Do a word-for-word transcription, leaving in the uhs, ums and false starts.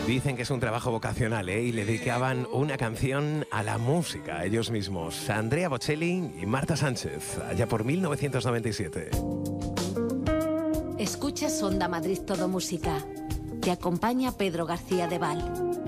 Dicen que es un trabajo vocacional, ¿eh? Y le dedicaban una canción a la música, ellos mismos. Andrea Bocelli y Marta Sánchez, allá por mil novecientos noventa y siete. Escuchas Onda Madrid Todo Música. Te acompaña Pedro García de Val.